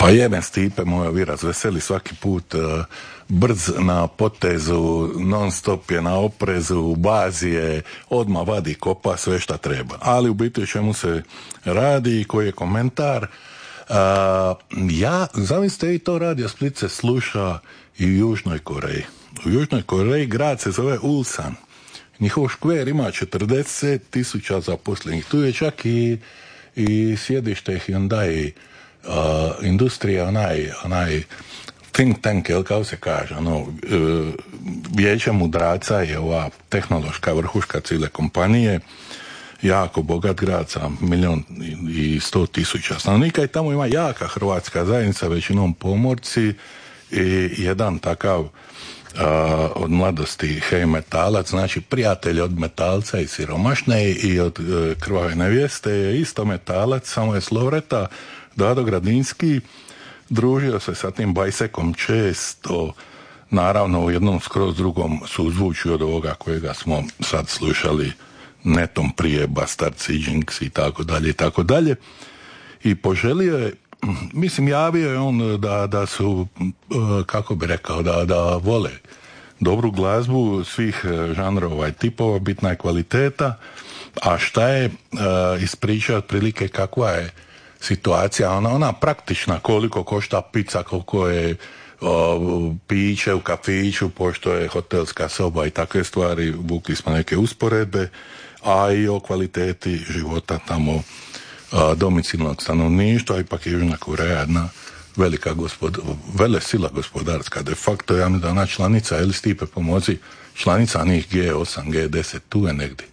Pa jebe Stipe moj, vi razveseli svaki put, brz na potezu, non stop je na oprezu, u bazi je, odmah vadi, kopa sve šta treba. Ali u biti o čemu se radi i koji je komentar, zamislite i to Radio Split se sluša i u Južnoj Koreji. U Južnoj Koreji grad se zove Ulsan. Njihov škver ima 40,000 zaposlenih. Tu je čak i sjedište Hyundai industrija, onaj think tank, jel, kao se kaže, vijeće mudraca je ova tehnološka vrhuška cijele kompanije, jako bogat grad sa 1.100.000 stanovnika i tamo ima jaka hrvatska zajednica, većinom pomorci i jedan takav od mladosti hej metalac, znači prijatelj od metalca i siromašne i od krvave nevjeste je isto metalac, samo je Slovreta Dado Gradinski, družio se sa tim Bajsekom često, naravno u jednom skroz drugom suzvučju od ovoga kojega smo sad slušali netom prije, Bastarci, Jinx i tako dalje. I poželio je, mislim, javio je on da su, kako bi rekao, da vole dobru glazbu svih žanrova i tipova, bitna je kvaliteta, a šta je ispričao otprilike kakva je situacija, ona praktična, koliko košta pizza, koliko je piće u kafiću, pošto je hotelska soba i takve stvari, vukli smo neke usporedbe, a i o kvaliteti života tamo domicilnog stanovništva. Ipak je Južna Koreja jedna velika velesila gospodarska, de facto ja mislim da ona članica, ili Stipe pomozi, članica njih G8, G10, tu je negdje.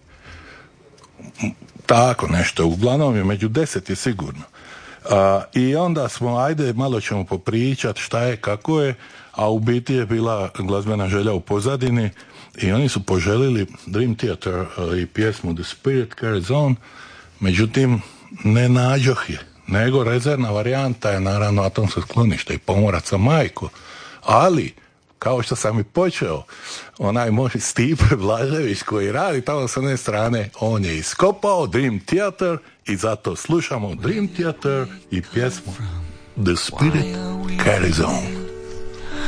Tako nešto, uglavnom je među 10 je sigurno. I onda smo, ajde, malo ćemo popričati šta je, kako je, a u biti je bila glazbena želja u pozadini i oni su poželili Dream Theater i pjesmu The Spirit Carries On, međutim ne nađoh je, nego rezervna varijanta je naravno Atomsko sklonište i Pomoraca majko, ali kao što sam i počeo, onaj moj Stipe Blažević koji radi tamo s one strane, on je iskopao Dream Theater i zato slušamo Dream Theater i pjesmu The Spirit Carries On.